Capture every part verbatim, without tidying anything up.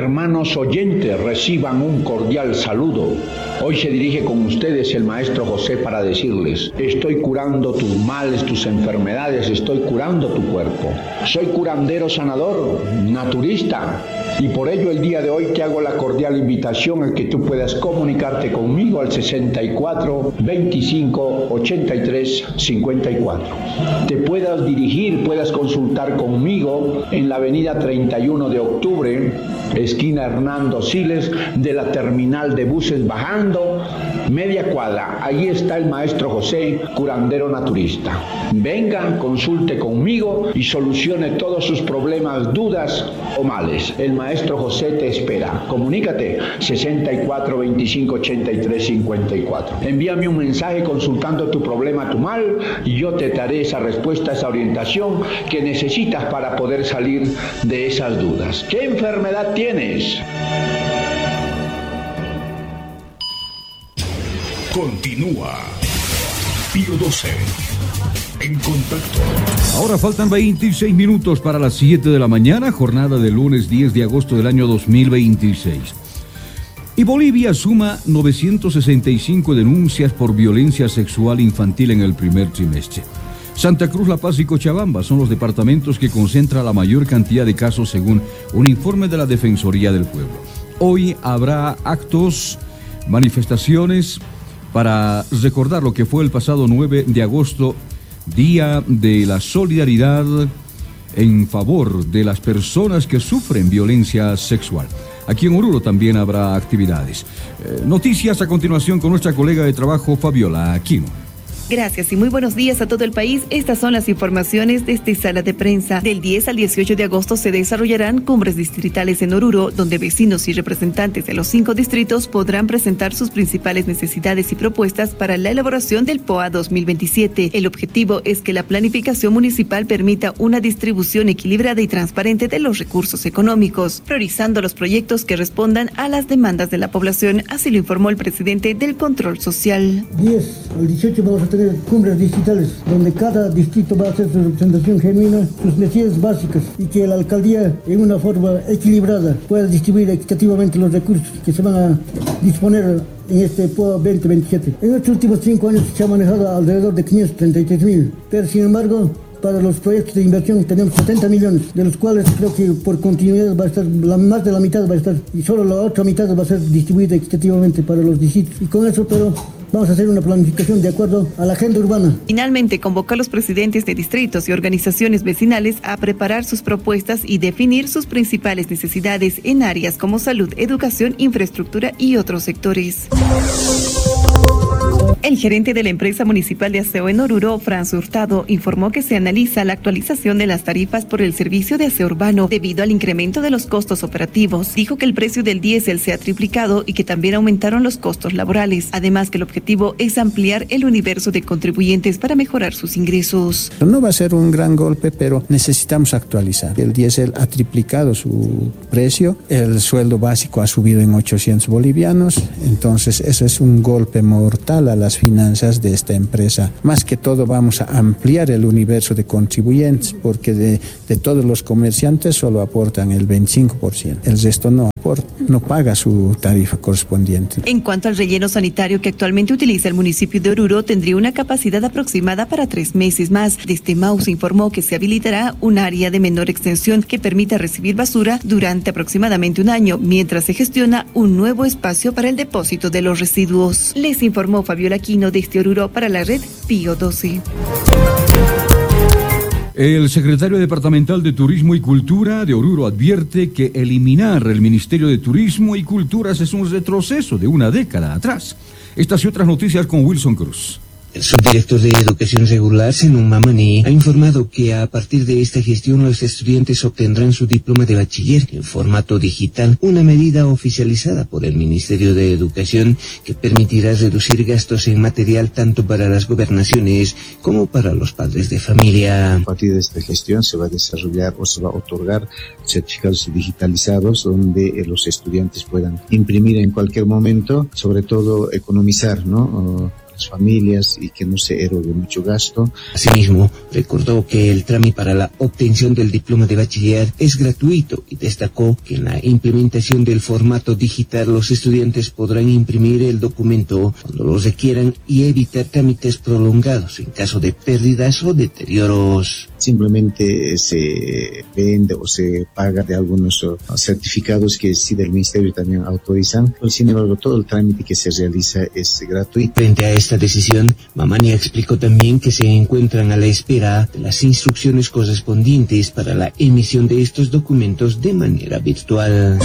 Hermanos oyentes, reciban un cordial saludo. Hoy se dirige con ustedes el Maestro José para decirles: estoy curando tus males, tus enfermedades, estoy curando tu cuerpo. Soy curandero sanador, naturista, y por ello el día de hoy te hago la cordial invitación a que tú puedas comunicarte conmigo al sesenta y cuatro, veinticinco, ochenta y tres, cincuenta y cuatro. Te puedas dirigir, puedas consultar conmigo en la avenida treinta y uno de octubre, esquina Hernando Siles, de la terminal de buses bajando media cuadra. Allí está el Maestro José, curandero naturista. Venga, consulte conmigo y solucione todos sus problemas, dudas o males. El Maestro José te espera. Comunícate sesenta y cuatro, veinticinco, ochenta y tres, cincuenta y cuatro. Envíame un mensaje consultando tu problema, tu mal, y yo te daré esa respuesta, esa orientación que necesitas para poder salir de esas dudas. ¿Qué enfermedad tienes? Continúa Pío doce en contacto. Ahora faltan veintiséis minutos para las siete de la mañana, jornada del lunes diez de agosto del año dos mil veintiséis. Y Bolivia suma novecientas sesenta y cinco denuncias por violencia sexual infantil en el primer trimestre. Santa Cruz, La Paz y Cochabamba son los departamentos que concentran la mayor cantidad de casos según un informe de la Defensoría del Pueblo. Hoy habrá actos, manifestaciones para recordar lo que fue el pasado nueve de agosto, Día de la Solidaridad en favor de las personas que sufren violencia sexual. Aquí en Oruro también habrá actividades. Eh, noticias a continuación con nuestra colega de trabajo, Fabiola Aquino. Gracias y muy buenos días a todo el país. Estas son las informaciones de esta sala de prensa. Del diez al dieciocho de agosto se desarrollarán cumbres distritales en Oruro, donde vecinos y representantes de los cinco distritos podrán presentar sus principales necesidades y propuestas para la elaboración del P O A dos mil veintisiete. El objetivo es que la planificación municipal permita una distribución equilibrada y transparente de los recursos económicos, priorizando los proyectos que respondan a las demandas de la población. Así lo informó el presidente del Control Social. diez al dieciocho vamos a tener cumbres distritales, donde cada distrito va a hacer su representación genuina, sus necesidades básicas, y que la alcaldía, en una forma equilibrada, pueda distribuir equitativamente los recursos que se van a disponer en este P O A veinte veintisiete. En estos últimos cinco años se ha manejado alrededor de quinientos treinta y tres mil, pero sin embargo, para los proyectos de inversión tenemos setenta millones, de los cuales creo que por continuidad va a estar, la, más de la mitad va a estar, y solo la otra mitad va a ser distribuida equitativamente para los distritos. Y con eso, pero vamos a hacer una planificación de acuerdo a la agenda urbana. Finalmente, convocó a los presidentes de distritos y organizaciones vecinales a preparar sus propuestas y definir sus principales necesidades en áreas como salud, educación, infraestructura y otros sectores. El gerente de la empresa municipal de aseo en Oruro, Franz Hurtado, informó que se analiza la actualización de las tarifas por el servicio de aseo urbano debido al incremento de los costos operativos. Dijo que el precio del diésel se ha triplicado y que también aumentaron los costos laborales. Además, que el objetivo es ampliar el universo de contribuyentes para mejorar sus ingresos. No va a ser un gran golpe, pero necesitamos actualizar. El diésel ha triplicado su precio, el sueldo básico ha subido en ochocientos bolivianos, entonces eso es un golpe mortal a las finanzas de esta empresa. Más que todo vamos a ampliar el universo de contribuyentes, porque de, de todos los comerciantes solo aportan el veinticinco por ciento. El resto no aporta, no paga su tarifa correspondiente. En cuanto al relleno sanitario que actualmente utiliza el municipio de Oruro, tendría una capacidad aproximada para tres meses más. Desde M A U se informó que se habilitará un área de menor extensión que permita recibir basura durante aproximadamente un año, mientras se gestiona un nuevo espacio para el depósito de los residuos. Les informó Fabiola Aquino desde Oruro para la red Pío doce. El secretario departamental de Turismo y Cultura de Oruro advierte que eliminar el Ministerio de Turismo y Culturas es un retroceso de una década atrás. Estas y otras noticias con Wilson Cruz. El subdirector de Educación Regular, Zenón Mamani, ha informado que a partir de esta gestión los estudiantes obtendrán su diploma de bachiller en formato digital, una medida oficializada por el Ministerio de Educación que permitirá reducir gastos en material tanto para las gobernaciones como para los padres de familia. A partir de esta gestión se va a desarrollar o se va a otorgar certificados digitalizados donde los estudiantes puedan imprimir en cualquier momento, sobre todo economizar, ¿no? las familias y que no se erogue mucho gasto. Asimismo, recordó que el trámite para la obtención del diploma de bachiller es gratuito y destacó que en la implementación del formato digital los estudiantes podrán imprimir el documento cuando lo requieran y evitar trámites prolongados en caso de pérdidas o deterioros. Simplemente se vende o se paga de algunos certificados que sí del Ministerio también autorizan. Sin embargo, todo el trámite que se realiza es gratuito. Frente a esta decisión, Mamania explicó también que se encuentran a la espera de las instrucciones correspondientes para la emisión de estos documentos de manera virtual.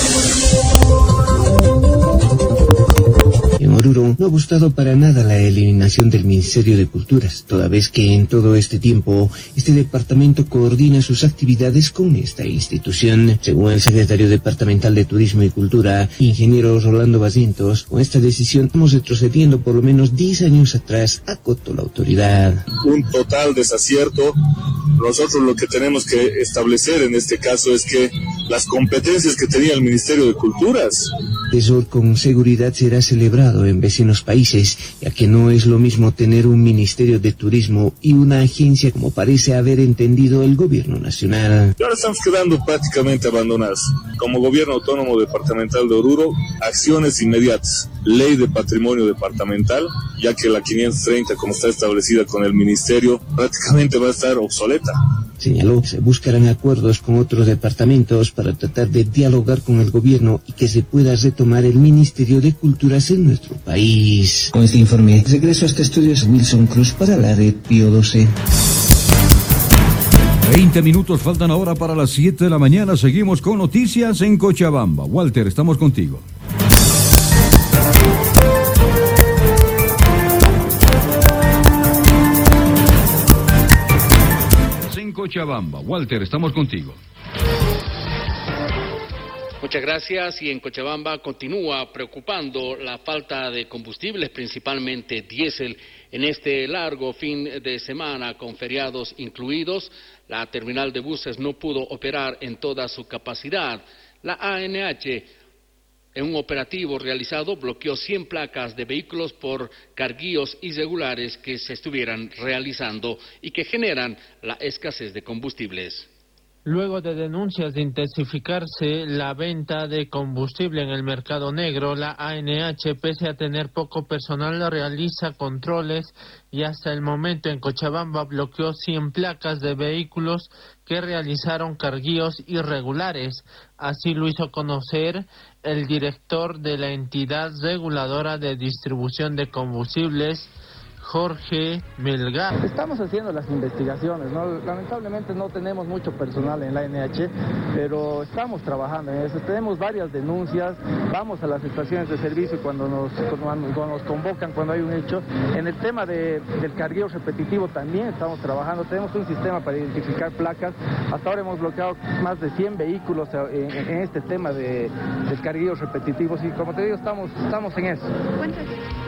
En Oruro no ha gustado para nada la eliminación del Ministerio de Culturas, toda vez que en todo este tiempo este departamento coordina sus actividades con esta institución. Según el secretario departamental de Turismo y Cultura, ingeniero Rolando Bacientos, con esta decisión estamos retrocediendo por lo menos diez años atrás, acotó la autoridad. Un total desacierto. Nosotros lo que tenemos que establecer en este caso es que las competencias que tenía el Ministerio de Culturas. Eso con seguridad será celebrado en vecinos países, ya que no es lo mismo tener un Ministerio de Turismo y una agencia como parece haber entendido el gobierno nacional. Y ahora estamos quedando prácticamente abandonados. Como gobierno autónomo departamental de Oruro, acciones inmediatas. Ley de patrimonio departamental, ya que la quinientos treinta, como está establecida con el Ministerio, prácticamente va a estar obsoleta. Señaló que se buscarán acuerdos con otros departamentos para tratar de dialogar con el gobierno y que se pueda retomar el Ministerio de Culturas en nuestro país. Con este informe, regreso a este estudio es Wilson Cruz para la red Pío doce. veinte minutos faltan ahora para las siete de la mañana. Seguimos con noticias en Cochabamba. Walter, estamos contigo. En Cochabamba. Walter, estamos contigo. Muchas gracias. Y en Cochabamba continúa preocupando la falta de combustibles, principalmente diésel, en este largo fin de semana con feriados incluidos. La terminal de buses no pudo operar en toda su capacidad. La A N H, en un operativo realizado, bloqueó cien placas de vehículos por carguíos irregulares que se estuvieran realizando y que generan la escasez de combustibles. Luego de denuncias de intensificarse la venta de combustible en el mercado negro, la A N H, pese a tener poco personal, realiza controles y hasta el momento en Cochabamba bloqueó cien placas de vehículos que realizaron carguíos irregulares. Así lo hizo conocer el director de la entidad reguladora de distribución de combustibles, Jorge Melgar. Estamos haciendo las investigaciones, ¿no? Lamentablemente no tenemos mucho personal en la A N H, pero estamos trabajando en eso. Tenemos varias denuncias, vamos a las estaciones de servicio cuando nos, cuando nos convocan, cuando hay un hecho. En el tema de, del cargueo repetitivo también estamos trabajando, tenemos un sistema para identificar placas. Hasta ahora hemos bloqueado más de cien vehículos en, en este tema de, del cargueo repetitivo. Y como te digo, estamos, estamos en eso. ¿Cuántas?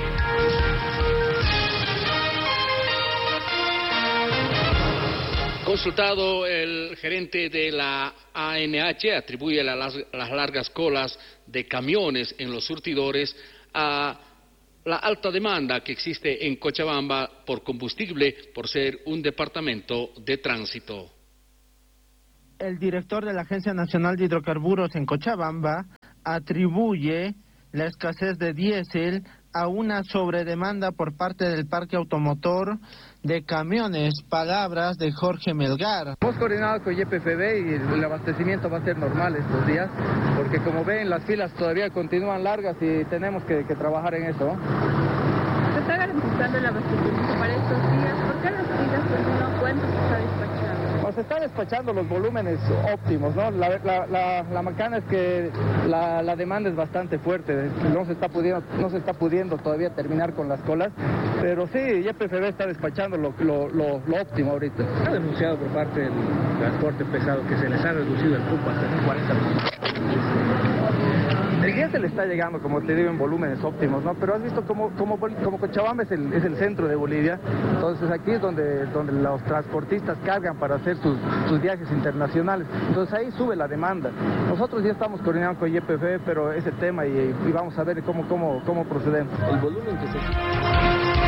Consultado, el gerente de la A N H atribuye la, las, las largas colas de camiones en los surtidores a la alta demanda que existe en Cochabamba por combustible por ser un departamento de tránsito. El director de la Agencia Nacional de Hidrocarburos en Cochabamba atribuye la escasez de diésel a una sobredemanda por parte del parque automotor de camiones. Palabras de Jorge Melgar. Hemos coordinado con Y P F B y el abastecimiento va a ser normal estos días, porque como ven las filas todavía continúan largas y tenemos que, que trabajar en eso. ¿Se está garantizando el abastecimiento para estos días? ¿Por qué las filas continúan? ¿Cuánto se está despachando? Pues se está despachando los volúmenes óptimos, ¿no? La, la, la, la macana es que la, la demanda es bastante fuerte, no se está pudiendo, no se está pudiendo todavía terminar con las colas, pero sí, Y P F B está despachando lo, lo, lo, lo óptimo ahorita. Ha denunciado por parte del transporte pesado que se les ha reducido el cupo hasta un cuarenta por ciento. El guía se le está llegando, como te digo, en volúmenes óptimos, ¿no? Pero has visto como, como, como Cochabamba es el, es el centro de Bolivia, entonces aquí es donde, donde los transportistas cargan para hacer sus, sus viajes internacionales, entonces ahí sube la demanda. Nosotros ya estamos coordinando con Y P F B, pero ese tema y, y vamos a ver cómo, cómo, cómo procedemos. El volumen que se...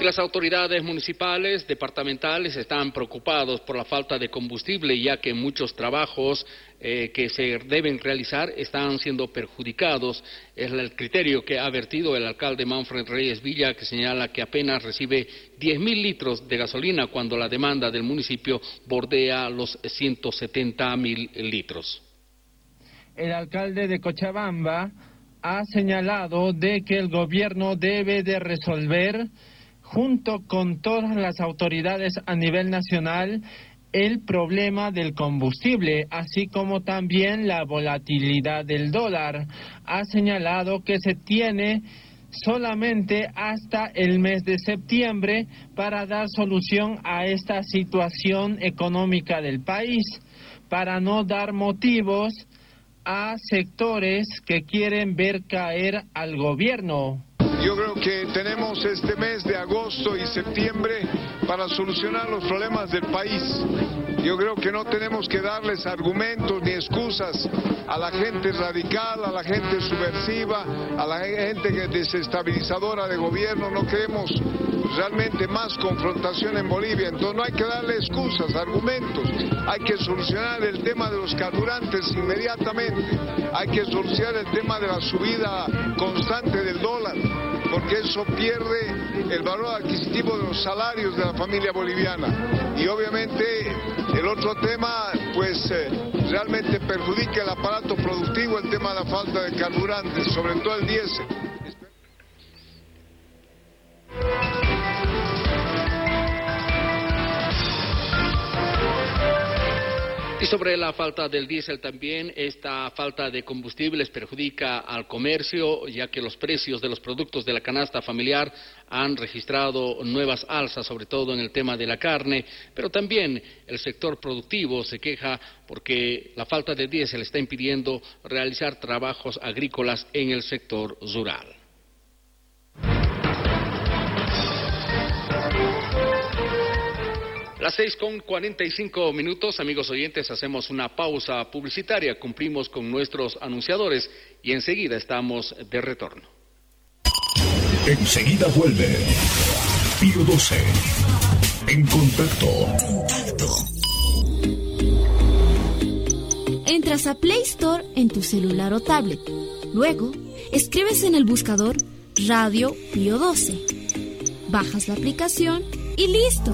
las autoridades municipales, departamentales están preocupados por la falta de combustible, ya que muchos trabajos eh, que se deben realizar están siendo perjudicados. Es el criterio que ha vertido el alcalde Manfred Reyes Villa, que señala que apenas recibe diez mil litros de gasolina cuando la demanda del municipio bordea los ciento setenta mil litros. El alcalde de Cochabamba ha señalado de que el gobierno debe de resolver, junto con todas las autoridades a nivel nacional, el problema del combustible, así como también la volatilidad del dólar. Ha señalado que se tiene solamente hasta el mes de septiembre para dar solución a esta situación económica del país, para no dar motivos a sectores que quieren ver caer al gobierno. Yo creo que tenemos este mes de agosto y septiembre para solucionar los problemas del país. Yo creo que no tenemos que darles argumentos ni excusas a la gente radical, a la gente subversiva, a la gente desestabilizadora de gobierno. No queremos realmente más confrontación en Bolivia, entonces no hay que darle excusas, argumentos. Hay que solucionar el tema de los carburantes inmediatamente. Hay que solucionar el tema de la subida constante del dólar, porque eso pierde el valor adquisitivo de los salarios de la familia boliviana. Y obviamente el otro tema, pues eh, realmente perjudica el aparato productivo, el tema de la falta de carburantes, sobre todo el diésel. Y sobre la falta del diésel también, esta falta de combustibles perjudica al comercio, ya que los precios de los productos de la canasta familiar han registrado nuevas alzas, sobre todo en el tema de la carne, pero también el sector productivo se queja porque la falta de diésel está impidiendo realizar trabajos agrícolas en el sector rural. Las seis con cuarenta y cinco minutos, amigos oyentes, hacemos una pausa publicitaria, cumplimos con nuestros anunciadores y enseguida estamos de retorno. Enseguida vuelve Pío doce, en contacto. Contacto. Entras a Play Store en tu celular o tablet. Luego, escribes en el buscador Radio Pío doce. Bajas la aplicación y listo.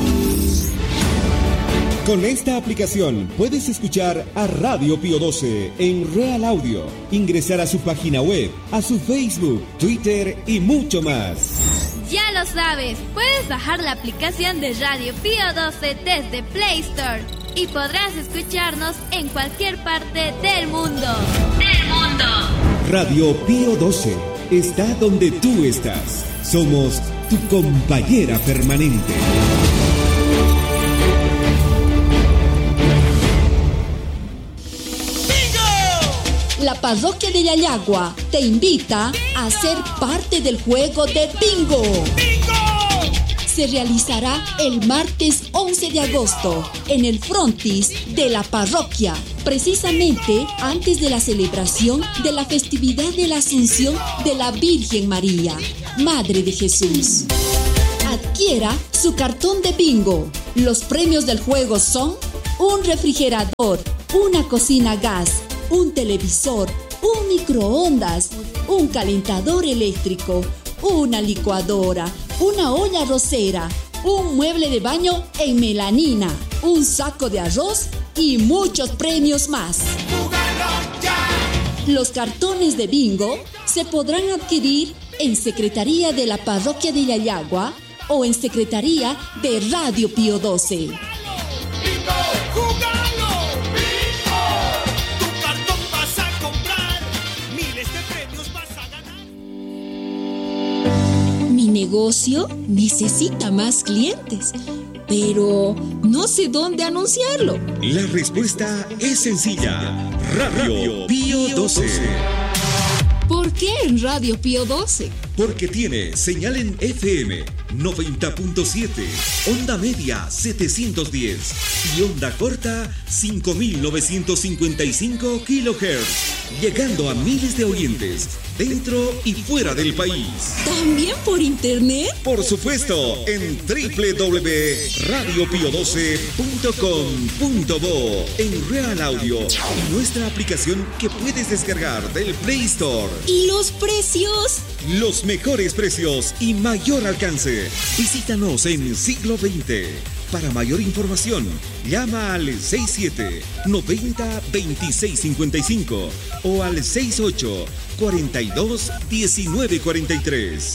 Con esta aplicación puedes escuchar a Radio Pío doce en Real Audio, ingresar a su página web, a su Facebook, Twitter y mucho más. Ya lo sabes, puedes bajar la aplicación de Radio Pío doce desde Play Store y podrás escucharnos en cualquier parte del mundo. ¡Del mundo! Radio Pío doce está donde tú estás. Somos tu compañera permanente. La parroquia de Yayagua te invita a ser parte del juego de bingo. ¡Bingo! Se realizará el martes once de agosto en el frontis de la parroquia, precisamente antes de la celebración de la festividad de la Asunción de la Virgen María, Madre de Jesús. Adquiera su cartón de bingo. Los premios del juego son un refrigerador, una cocina a gas, un televisor, un microondas, un calentador eléctrico, una licuadora, una olla arrocera, un mueble de baño en melanina, un saco de arroz y muchos premios más. Los cartones de bingo se podrán adquirir en Secretaría de la Parroquia de Yayagua o en Secretaría de Radio Pío doce. Mi negocio necesita más clientes, pero no sé dónde anunciarlo. La respuesta es sencilla. Radio Pío doce. ¿Por qué en Radio Pío doce? Porque tiene señal en F M noventa punto siete, onda media setecientos diez y onda corta cinco mil novecientos cincuenta y cinco kilohertz, llegando a miles de oyentes dentro y fuera del país. ¿También por internet? Por supuesto, en doble u doble u doble u punto radio pío doce punto com punto bo, en Real Audio y nuestra aplicación que puedes descargar del Play Store. ¿Y los precios? Los mejores precios y mayor alcance. Visítanos en Siglo veinte. Para mayor información, llama al sesenta y siete, noventa, veintiséis cincuenta y cinco o al sesenta y ocho, cuarenta y dos, diecinueve cuarenta y tres.